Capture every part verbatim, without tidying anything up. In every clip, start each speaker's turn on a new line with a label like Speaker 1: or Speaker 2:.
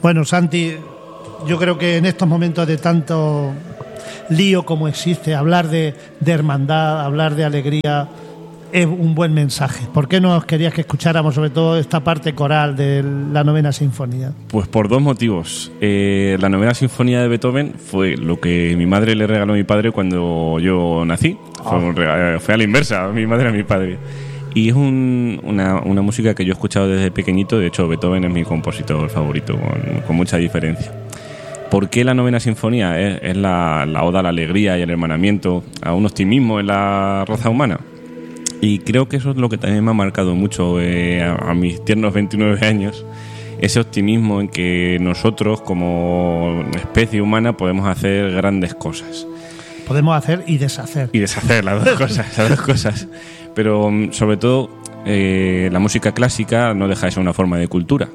Speaker 1: Bueno, Santi, yo creo que en estos momentos de tanto lío como existe, hablar de, de hermandad, hablar de alegría, es un buen mensaje. ¿Por qué nos querías que escucháramos sobre todo esta parte coral de la Novena Sinfonía?
Speaker 2: Pues por dos motivos. Eh, la Novena Sinfonía de Beethoven fue lo que mi madre le regaló a mi padre cuando yo nací. Oh. Fue, un regalo, fue a la inversa, mi madre a mi padre. Y es un, una, una música que yo he escuchado desde pequeñito. De hecho, Beethoven es mi compositor favorito, con, con mucha diferencia. ¿Por qué la Novena Sinfonía? Es, es la, la oda a la alegría y al hermanamiento, a un optimismo en la raza humana. Y creo que eso es lo que también me ha marcado mucho eh, a, a mis tiernos veintinueve años, ese optimismo en que nosotros como especie humana podemos hacer grandes cosas.
Speaker 1: Podemos hacer y deshacer.
Speaker 2: Y deshacer, las dos cosas, las dos cosas. Pero sobre todo eh, la música clásica no deja de ser una forma de cultura.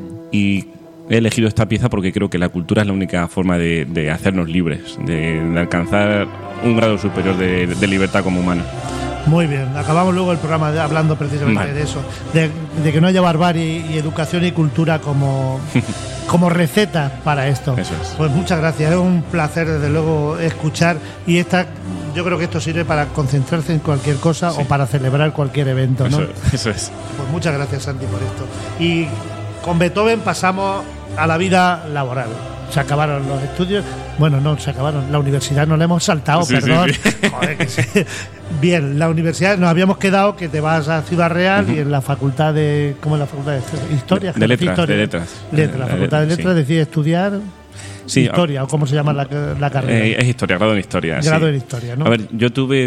Speaker 2: Y he elegido esta pieza porque creo que la cultura es la única forma de, de hacernos libres, de, de alcanzar un grado superior de, de libertad como humanos.
Speaker 1: Muy bien, acabamos luego el programa de, hablando precisamente vale. de eso, de, de que no haya barbarie y educación y cultura como, como receta para esto.
Speaker 2: Eso es.
Speaker 1: Pues muchas gracias, es un placer desde luego escuchar, y esta, yo creo que esto sirve para concentrarse en cualquier cosa sí. o para celebrar cualquier evento, ¿no?
Speaker 2: Eso, eso es.
Speaker 1: Pues muchas gracias, Santi, por esto. Y con Beethoven pasamos a la vida laboral. Se acabaron los estudios. Bueno, no, se acabaron. La universidad nos la hemos saltado, sí, perdón. Sí, sí. Joder, que sí. Bien, la universidad, nos habíamos quedado que te vas a Ciudad Real uh-huh. y en la facultad de... ¿Cómo es la facultad de Historia?
Speaker 2: De, de letras,
Speaker 1: Historia.
Speaker 2: de letras.
Speaker 1: Letras. La facultad de letras sí. decide estudiar... Sí, historia, o cómo se llama la, la carrera.
Speaker 2: Eh, es historia, grado en historia.
Speaker 1: Grado
Speaker 2: sí.
Speaker 1: en historia, ¿no?
Speaker 2: A ver, yo tuve.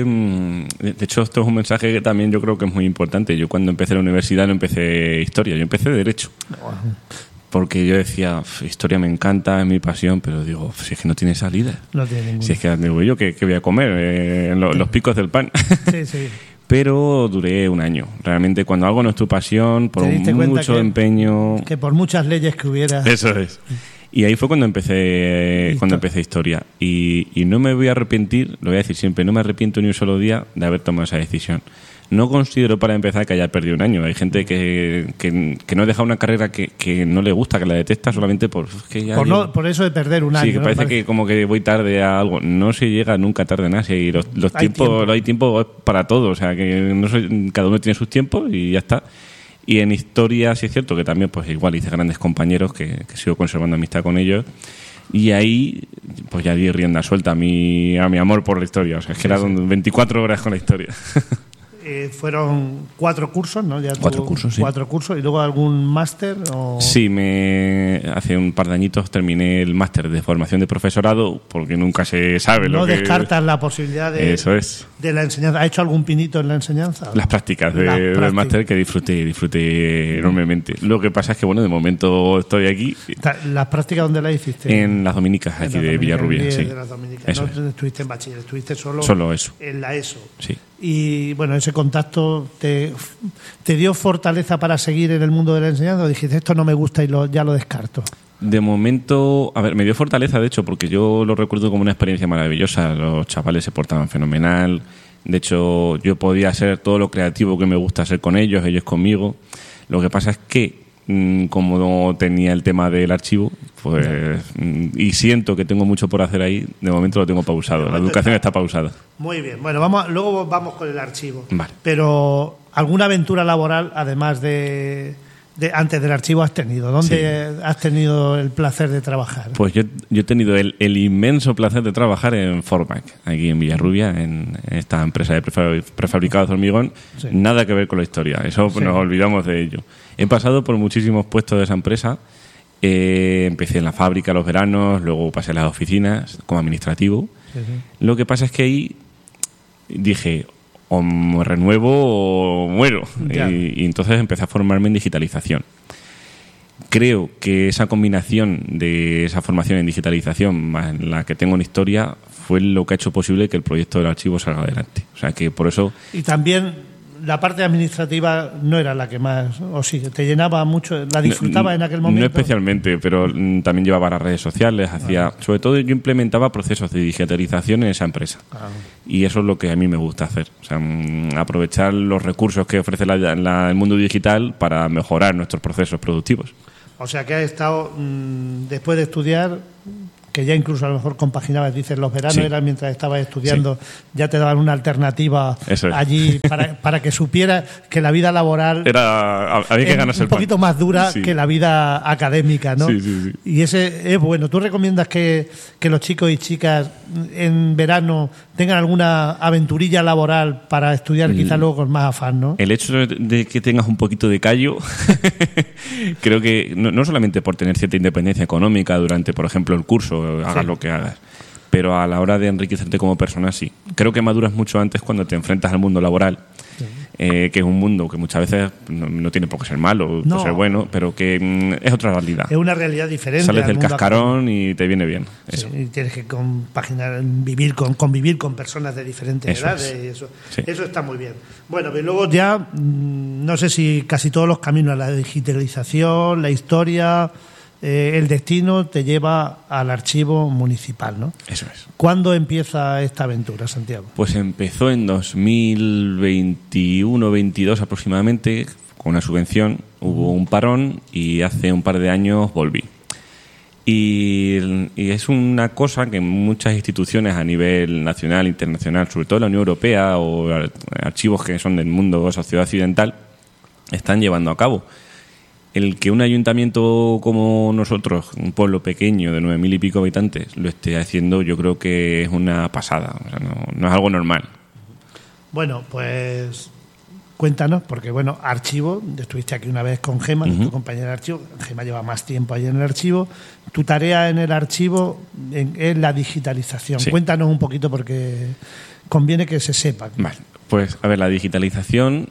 Speaker 2: De hecho, esto es un mensaje que también yo creo que es muy importante. Yo cuando empecé la universidad no empecé historia, yo empecé derecho. Wow. Porque yo decía, historia me encanta, es mi pasión, pero digo, si es que no tiene salida.
Speaker 1: No tiene ninguna.
Speaker 2: Si es que digo yo, ¿qué, qué voy a comer? Eh, en lo, los picos del pan.
Speaker 1: Sí, sí.
Speaker 2: Pero duré un año. Realmente, cuando algo no es tu pasión, por mucho
Speaker 1: que,
Speaker 2: empeño.
Speaker 1: Que por muchas leyes que hubiera.
Speaker 2: Eso es. Y ahí fue cuando empecé Listo. cuando empecé historia. Y, y no me voy a arrepentir, lo voy a decir siempre, no me arrepiento ni un solo día de haber tomado esa decisión. No considero, para empezar, que haya perdido un año. Hay gente que, que, que no deja una carrera que, que no le gusta, que la detesta solamente por... Que ya
Speaker 1: por,
Speaker 2: digo,
Speaker 1: no, por eso de perder un año.
Speaker 2: Sí, que parece, ¿no? que como que voy tarde a algo. No se llega nunca tarde a nada. Y los, los hay tiempos, tiempo. hay tiempo para todo. O sea, que no soy, cada uno tiene sus tiempos y ya está. Y en historia sí es cierto que también pues igual hice grandes compañeros que, que sigo conservando amistad con ellos, y ahí pues ya di rienda suelta a mi, a mi amor por la historia. O sea, es que sí, eran sí. veinticuatro horas con la historia.
Speaker 1: Eh, fueron cuatro cursos, ¿no? Ya
Speaker 2: cuatro cursos, sí.
Speaker 1: Cuatro cursos. ¿Y luego algún máster? O...
Speaker 2: Sí, me hace un par de añitos terminé el máster de formación de profesorado, porque nunca se sabe
Speaker 1: no
Speaker 2: lo que...
Speaker 1: No descartas la posibilidad de,
Speaker 2: Eso es.
Speaker 1: de la enseñanza. ¿Ha hecho algún pinito en la enseñanza?
Speaker 2: Las prácticas de, Las prácticas. del máster que disfruté, disfruté enormemente. Lo que pasa es que, bueno, de momento estoy aquí.
Speaker 1: ¿Las prácticas dónde las hiciste?
Speaker 2: En las Dominicas, aquí de Villarrubia, sí.
Speaker 1: De las Dominicas. No es. Estuviste en bachiller, estuviste solo...
Speaker 2: Solo eso.
Speaker 1: En la ESO.
Speaker 2: Sí.
Speaker 1: Y bueno, ese contacto te, te dio fortaleza para seguir en el mundo de la enseñanza, o dijiste esto no me gusta y lo, ya lo descarto.
Speaker 2: De momento, a ver, me dio fortaleza de hecho, porque yo lo recuerdo como una experiencia maravillosa. Los chavales se portaban fenomenal. De hecho, yo podía hacer todo lo creativo que me gusta hacer con ellos, ellos conmigo. Lo que pasa es que como no tenía el tema del archivo, pues y siento que tengo mucho por hacer ahí, de momento lo tengo pausado. La educación está pausada.
Speaker 1: Muy bien. Bueno, vamos luego vamos con el archivo.
Speaker 2: Vale.
Speaker 1: Pero ¿alguna aventura laboral además de, de antes del archivo has tenido? ¿Dónde sí. has tenido el placer de trabajar?
Speaker 2: Pues yo, yo he tenido el, el inmenso placer de trabajar en Formac, aquí en Villarrubia, en esta empresa de prefabricados de hormigón. Sí. Nada que ver con la historia, eso sí. nos olvidamos de ello. He pasado por muchísimos puestos de esa empresa. Eh, empecé en la fábrica los veranos, luego pasé a las oficinas como administrativo. Sí, sí. Lo que pasa es que ahí dije, o me renuevo o muero. Y, y entonces empecé a formarme en digitalización. Creo que esa combinación de esa formación en digitalización más la que tengo en historia fue lo que ha hecho posible que el proyecto del archivo salga adelante. O sea que por eso...
Speaker 1: Y también... La parte administrativa no era la que más, o sí, te llenaba mucho, la disfrutaba
Speaker 2: no,
Speaker 1: en aquel momento.
Speaker 2: No especialmente, pero también llevaba las redes sociales, hacía, ah. sobre todo yo implementaba procesos de digitalización en esa empresa. Ah. Y eso es lo que a mí me gusta hacer, o sea, aprovechar los recursos que ofrece la, la, el mundo digital para mejorar nuestros procesos productivos.
Speaker 1: O sea que has estado, mmm, después de estudiar, que ya incluso a lo mejor compaginabas, dices, los veranos sí. eran mientras estabas estudiando, sí. ya te daban una alternativa es. allí para, para que supieras que la vida laboral
Speaker 2: era había que ganarse
Speaker 1: un poquito
Speaker 2: el pan.
Speaker 1: más dura sí. que la vida académica, ¿no?
Speaker 2: Sí, sí, sí.
Speaker 1: Y ese es bueno. ¿Tú recomiendas que, que los chicos y chicas en verano tengan alguna aventurilla laboral para estudiar el, quizá luego con más afán, ¿no?
Speaker 2: El hecho de, de que tengas un poquito de callo, creo que no, no solamente por tener cierta independencia económica durante, por ejemplo, el curso, hagas sí. lo que hagas, pero a la hora de enriquecerte como persona sí. Creo que maduras mucho antes cuando te enfrentas al mundo laboral, sí. eh, que es un mundo que muchas veces no, no tiene por qué ser malo, no. por ser bueno, pero que mm, es otra realidad.
Speaker 1: Es una realidad diferente.
Speaker 2: Sales del cascarón y te viene bien.
Speaker 1: Sí,
Speaker 2: eso.
Speaker 1: Y tienes que compaginar, vivir con, convivir con personas de diferentes
Speaker 2: eso
Speaker 1: edades.
Speaker 2: Es.
Speaker 1: Y eso,
Speaker 2: sí.
Speaker 1: eso está muy bien. Bueno, pero luego ya, no sé si casi todos los caminos, la digitalización, la historia... Eh, el destino te lleva al archivo municipal, ¿no?
Speaker 2: Eso es.
Speaker 1: ¿Cuándo empieza esta aventura, Santiago?
Speaker 2: Pues empezó en dos mil veintiuno veintidós aproximadamente, con una subvención, hubo un parón y hace un par de años volví. Y, y es una cosa que muchas instituciones a nivel nacional, internacional, sobre todo la Unión Europea o archivos que son del mundo o sociedad occidental, están llevando a cabo. El que un ayuntamiento como nosotros, un pueblo pequeño de nueve mil y pico habitantes, lo esté haciendo, yo creo que es una pasada. O sea, no, no es algo normal.
Speaker 1: Bueno, pues cuéntanos, porque bueno, archivo, estuviste aquí una vez con Gema, uh-huh. tu compañera de archivo. Gema lleva más tiempo allí en el archivo. Tu tarea en el archivo es la digitalización. Sí. Cuéntanos un poquito porque conviene que se sepa.
Speaker 2: Vale. Pues, a ver, la digitalización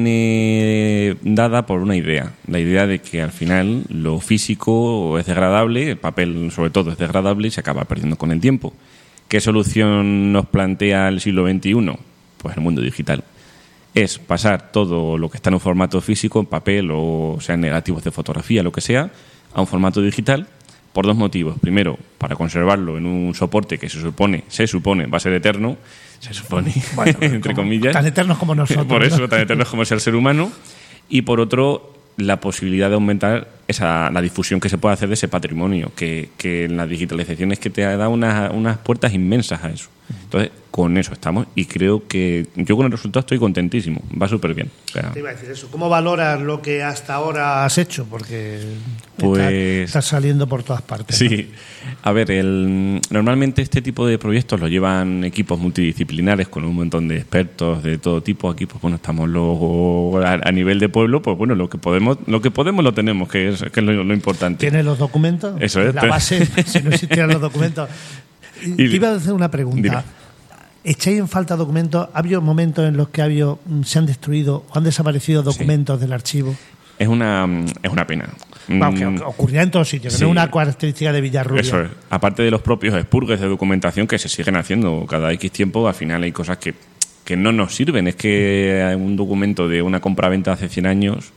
Speaker 2: viene dada por una idea. La idea de que al final lo físico es degradable, el papel sobre todo es degradable y se acaba perdiendo con el tiempo. ¿Qué solución nos plantea el siglo veintiuno? Pues el mundo digital. Es pasar todo lo que está en un formato físico, en papel o sean negativos de fotografía, lo que sea, a un formato digital por dos motivos. Primero, para conservarlo en un soporte que se supone, se supone va a ser eterno, se supone, bueno, entre
Speaker 1: como,
Speaker 2: comillas.
Speaker 1: Tan eternos como nosotros.
Speaker 2: Por eso,
Speaker 1: ¿no?
Speaker 2: tan eternos como es el ser humano. Y por otro, la posibilidad de aumentar esa la difusión que se puede hacer de ese patrimonio, que, que en la digitalización es que te da unas, unas puertas inmensas a eso. Entonces, con eso estamos y creo que yo con el resultado estoy contentísimo, va súper bien. O sea,
Speaker 1: te iba a decir eso. ¿Cómo valoras lo que hasta ahora has hecho? Porque
Speaker 2: pues,
Speaker 1: estás está saliendo por todas partes.
Speaker 2: Sí, ¿no? A ver, el, normalmente este tipo de proyectos lo llevan equipos multidisciplinares con un montón de expertos de todo tipo. Aquí, pues bueno, estamos luego a, a nivel de pueblo, pues bueno, lo que podemos, lo que podemos lo tenemos, que es, que es lo, lo importante.
Speaker 1: ¿Tienes los documentos?
Speaker 2: Eso es.
Speaker 1: La base, si no existieran los documentos. Y, te iba a hacer una pregunta. Dime. ¿Echáis en falta documentos? ¿Ha habido momentos en los que ha habido, se han destruido o han desaparecido documentos sí. del archivo?
Speaker 2: Es una, es una pena.
Speaker 1: Bueno, que ocurría en todos sitios, que sí. no es una característica de Villarrubia.
Speaker 2: Eso es. Aparte de los propios expurgues de documentación que se siguen haciendo cada X tiempo, al final hay cosas que, que no nos sirven. Es que un documento de una compraventa hace cien años,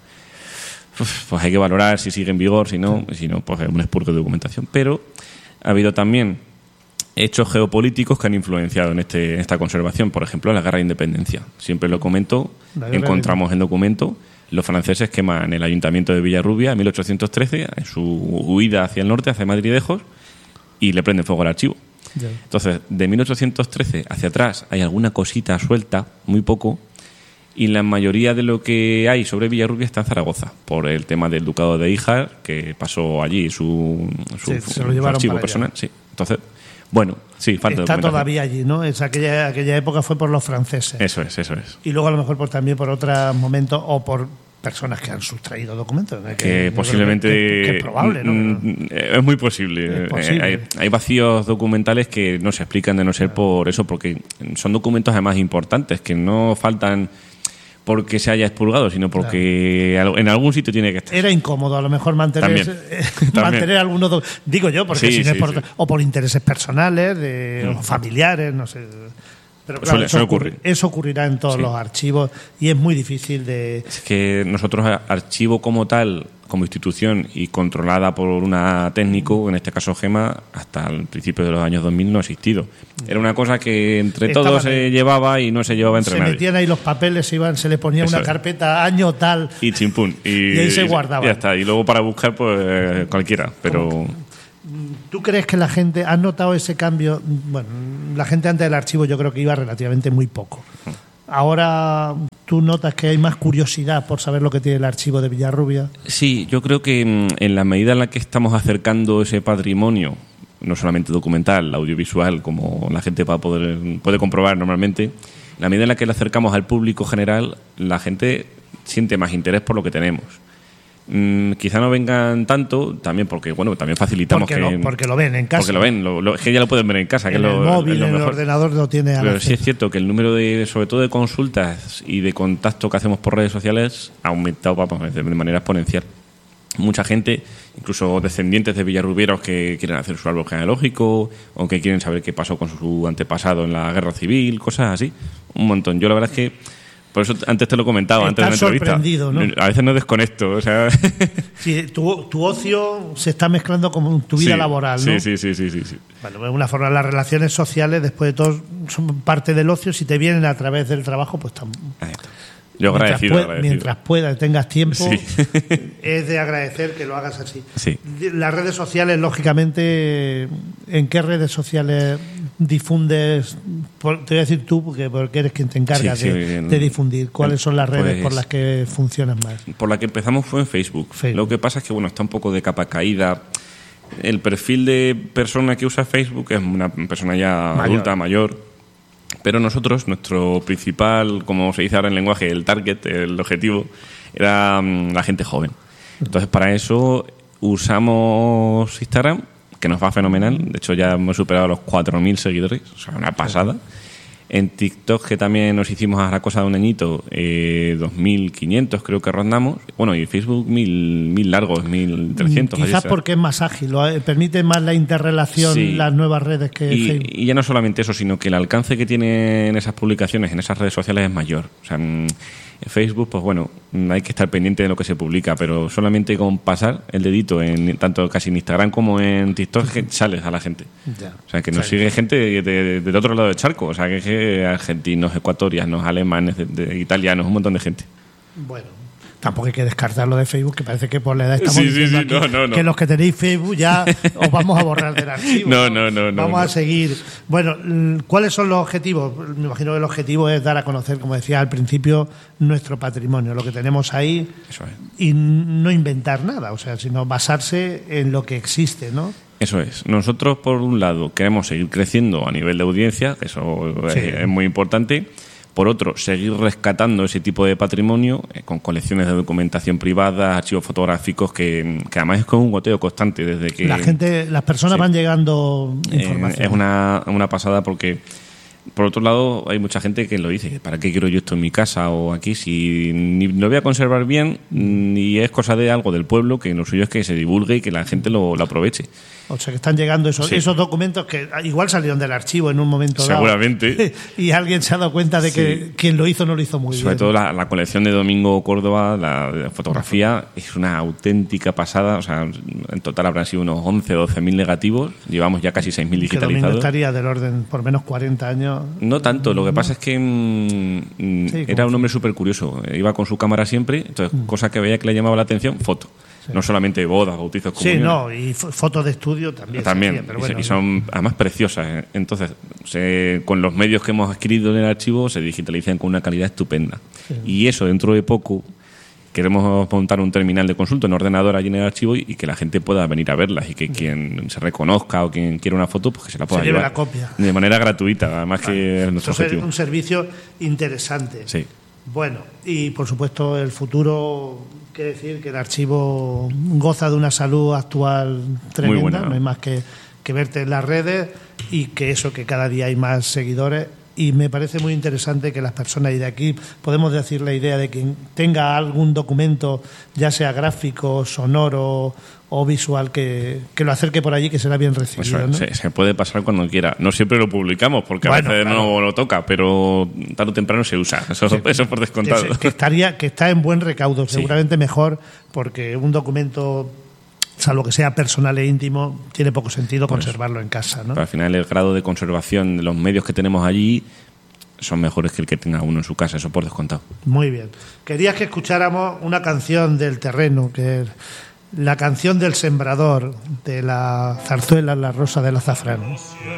Speaker 2: pues hay que valorar si sigue en vigor, si no, sí. si no, pues es un expurgo de documentación. Pero ha habido también hechos geopolíticos que han influenciado en, este, en esta conservación. Por ejemplo, la guerra de independencia. Siempre lo comento, encontramos en documento, los franceses queman el ayuntamiento de Villarrubia en mil ochocientos trece, en su huida hacia el norte, hacia Madridejos, y le prenden fuego al archivo. Yeah. Entonces, de mil ochocientos trece hacia atrás hay alguna cosita suelta, muy poco, y la mayoría de lo que hay sobre Villarrubia está en Zaragoza, por el tema del ducado de Híjar, que pasó allí su, su,
Speaker 1: sí, se lo llevaron
Speaker 2: su archivo
Speaker 1: para
Speaker 2: personal.
Speaker 1: allá.
Speaker 2: Sí, entonces... Bueno, sí, falta
Speaker 1: Está
Speaker 2: documentación.
Speaker 1: todavía allí, ¿no? Es aquella, aquella época fue por los franceses.
Speaker 2: Eso es, eso es.
Speaker 1: Y luego a lo mejor por, también por otros momentos o por personas que han sustraído documentos. ¿no? Que,
Speaker 2: que posiblemente...
Speaker 1: Que, que, que es probable, ¿no?
Speaker 2: Es muy posible.
Speaker 1: Es posible.
Speaker 2: Hay, hay vacíos documentales que no se explican de no ser claro. por eso, porque son documentos además importantes, que no faltan porque se haya expurgado, sino porque claro. en algún sitio tiene que estar. Era
Speaker 1: incómodo a lo mejor mantener,
Speaker 2: También.
Speaker 1: mantener algunos, do- digo yo, porque
Speaker 2: sí,
Speaker 1: si
Speaker 2: sí,
Speaker 1: no es por,
Speaker 2: sí.
Speaker 1: o por intereses personales, de, mm. o familiares, no sé. Pero claro,
Speaker 2: suele,
Speaker 1: eso,
Speaker 2: suele
Speaker 1: ocurre,
Speaker 2: ocurrir.
Speaker 1: eso ocurrirá en todos sí. los archivos y es muy difícil de...
Speaker 2: Es que nosotros, archivo como tal, como institución y controlada por una técnico, en este caso GEMA, hasta el principio de los años dos mil no ha existido. Era una cosa que entre Estaba todos se llevaba y no se llevaba entre
Speaker 1: se
Speaker 2: nadie.
Speaker 1: Se metían ahí los papeles, se, iban, se le ponía Eso una es. carpeta año tal...
Speaker 2: Y chimpún. Y,
Speaker 1: y ahí se guardaba.
Speaker 2: Y ya está. Y luego para buscar, pues cualquiera. Pero...
Speaker 1: ¿Tú crees que la gente, has notado ese cambio? Bueno, la gente antes del archivo yo creo que iba relativamente muy poco. Ahora, ¿tú notas que hay más curiosidad por saber lo que tiene el archivo de Villarrubia?
Speaker 2: Sí, yo creo que en la medida en la que estamos acercando ese patrimonio, no solamente documental, audiovisual, como la gente va a poder, puede comprobar normalmente, en la medida en la que le acercamos al público general, la gente siente más interés por lo que tenemos. Mm, quizá no vengan tanto, también porque bueno, también facilitamos
Speaker 1: porque
Speaker 2: que
Speaker 1: lo, porque lo ven en casa.
Speaker 2: Porque lo ven, lo, lo, es que ya lo pueden ver en casa.
Speaker 1: En
Speaker 2: que
Speaker 1: el
Speaker 2: lo,
Speaker 1: móvil,
Speaker 2: es lo
Speaker 1: en el
Speaker 2: mejor.
Speaker 1: ordenador no tiene.
Speaker 2: Pero sí es cierto que el número de, sobre todo de consultas y de contacto que hacemos por redes sociales ha aumentado vamos, de manera exponencial. Mucha gente, incluso descendientes de villarrubieros que quieren hacer su árbol genealógico o que quieren saber qué pasó con su antepasado en la guerra civil, cosas así, un montón. Yo la verdad es que por eso antes te lo comentaba,
Speaker 1: Estás
Speaker 2: antes de la
Speaker 1: sorprendido,
Speaker 2: entrevista.
Speaker 1: ¿no?
Speaker 2: A veces no desconecto, o sea...
Speaker 1: Sí, tu, tu ocio se está mezclando con tu vida
Speaker 2: sí,
Speaker 1: laboral, ¿no?
Speaker 2: Sí, sí, sí, sí, sí.
Speaker 1: Bueno, de alguna forma las relaciones sociales, después de todo, son parte del ocio. Si te vienen a través del trabajo, pues también...
Speaker 2: Yo agradecido,
Speaker 1: mientras,
Speaker 2: agradecido.
Speaker 1: Mientras puedas, tengas tiempo,
Speaker 2: sí.
Speaker 1: es de agradecer que lo hagas así.
Speaker 2: Sí.
Speaker 1: Las redes sociales, lógicamente, ¿en qué redes sociales difundes? Por, te voy a decir tú, porque, porque eres quien te encarga sí, de, sí, de difundir. ¿Cuáles son las redes pues, por las que funcionan más?
Speaker 2: Por la que empezamos fue en Facebook.
Speaker 1: Facebook.
Speaker 2: Lo que pasa es que bueno, está un poco de capa caída. El perfil de persona que usa Facebook es una persona ya mayor. adulta, mayor. Pero nosotros, nuestro principal, como se dice ahora en lenguaje, el target, el objetivo, era um, la gente joven. Entonces, para eso usamos Instagram, que nos va fenomenal. De hecho, ya hemos superado los cuatro mil seguidores, o sea, una pasada. En TikTok, que también nos hicimos a la cosa de un añito, eh, dos mil quinientos creo que rondamos. Bueno, y Facebook mil, mil largos, mil trescientos.
Speaker 1: Quizás porque es más ágil, lo, eh, permite más la interrelación, sí. las nuevas redes que
Speaker 2: y,
Speaker 1: Facebook.
Speaker 2: Y ya no solamente eso, sino que el alcance que tienen esas publicaciones en esas redes sociales es mayor. O sea, en Facebook, pues bueno, hay que estar pendiente de lo que se publica, pero solamente con pasar el dedito en tanto casi en Instagram como en TikTok que sales a la gente.
Speaker 1: Ya.
Speaker 2: O sea, que nos sí. sigue gente de, de, del otro lado del charco. O sea, que, que argentinos, ecuatorianos, alemanes, de, de italianos, un montón de gente.
Speaker 1: Bueno, tampoco hay que descartarlo de Facebook, que parece que por la edad estamos
Speaker 2: sí,
Speaker 1: diciendo
Speaker 2: sí, sí.
Speaker 1: aquí
Speaker 2: No, no, no.
Speaker 1: que los que tenéis Facebook ya os vamos a borrar del archivo.
Speaker 2: No, no, no. no
Speaker 1: vamos
Speaker 2: no.
Speaker 1: a seguir. Bueno, ¿cuáles son los objetivos? Me imagino que el objetivo es dar a conocer, como decía al principio, nuestro patrimonio, lo que tenemos ahí.
Speaker 2: Eso es.
Speaker 1: Y no inventar nada, o sea, sino basarse en lo que existe, ¿no?
Speaker 2: Eso es. Nosotros, por un lado, queremos seguir creciendo a nivel de audiencia, que eso sí. es, es muy importante. Por otro, seguir rescatando ese tipo de patrimonio eh, con colecciones de documentación privada, archivos fotográficos, que, que además es con un goteo constante desde que...
Speaker 1: La gente, las personas sí. van llegando información.
Speaker 2: Eh, es una, una pasada porque, por otro lado, hay mucha gente que lo dice, ¿para qué quiero yo esto en mi casa o aquí? Si ni lo voy a conservar bien, ni es cosa de algo del pueblo, que lo suyo es que se divulgue y que la gente lo, lo aproveche.
Speaker 1: O sea, que están llegando esos, sí. esos documentos que igual salieron del archivo en un momento dado.
Speaker 2: Seguramente.
Speaker 1: Y alguien se ha dado cuenta de que sí. quien lo hizo no lo hizo muy
Speaker 2: Sobre
Speaker 1: bien.
Speaker 2: Sobre todo la, la colección de Domingo Córdoba, la, la fotografía, es una auténtica pasada. O sea, en total habrán sido unos once o doce mil negativos. Llevamos ya casi seis mil digitalizados.
Speaker 1: Que Domingo estaría del orden, por menos cuarenta años.
Speaker 2: No tanto. Lo que pasa es que mmm, sí, era un hombre súper curioso. Iba con su cámara siempre. Entonces, mm. cosa que veía que le llamaba la atención, foto. Sí. No solamente bodas, bautizos, comuniones.
Speaker 1: Sí, no, y fotos de estudio también.
Speaker 2: También,
Speaker 1: hacía, pero bueno,
Speaker 2: y son
Speaker 1: no.
Speaker 2: además preciosas. Entonces, se, con los medios que hemos adquirido en el archivo, se digitalizan con una calidad estupenda. Sí. Y eso, dentro de poco, queremos montar un terminal de consulta, un ordenador allí en el archivo y, y que la gente pueda venir a verlas y que sí. quien se reconozca o quien quiera una foto, pues que se la pueda
Speaker 1: se
Speaker 2: llevar.
Speaker 1: La copia.
Speaker 2: De manera gratuita, además claro. que es nuestro
Speaker 1: Eso
Speaker 2: objetivo.
Speaker 1: Es un servicio interesante.
Speaker 2: Sí.
Speaker 1: Bueno, y por supuesto el futuro, quiere decir que el archivo goza de una salud actual tremenda,
Speaker 2: Muy buena, ¿no?
Speaker 1: no hay más que, que verte en las redes y que eso, que cada día hay más seguidores y me parece muy interesante que las personas, y de aquí podemos decir la idea de que tenga algún documento, ya sea gráfico, sonoro o visual, que, que lo acerque por allí, que será bien recibido.
Speaker 2: Eso,
Speaker 1: ¿no?
Speaker 2: se, se puede pasar cuando quiera. No siempre lo publicamos, porque
Speaker 1: Bueno,
Speaker 2: a veces
Speaker 1: claro.
Speaker 2: no lo toca, pero tarde o temprano se usa. Eso,
Speaker 1: Sí.
Speaker 2: eso por descontado.
Speaker 1: Que, se- que estaría, que está en buen recaudo,
Speaker 2: Sí.
Speaker 1: seguramente mejor, porque un documento, salvo que sea personal e íntimo, tiene poco sentido
Speaker 2: Pues,
Speaker 1: conservarlo en casa, ¿no?
Speaker 2: Pero al final el grado de conservación de los medios que tenemos allí son mejores que el que tenga uno en su casa, eso por descontado.
Speaker 1: Muy bien. Querías que escucháramos una canción del terreno, que es la canción del sembrador, de la zarzuela La Rosa del Azafrán.